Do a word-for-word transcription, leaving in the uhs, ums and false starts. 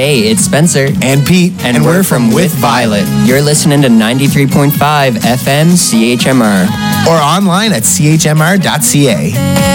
Hey, it's Spencer. And Pete. And, and we're, we're from With Violet. You're listening to ninety-three point five F M C H M R. Or online at c h m r dot c a.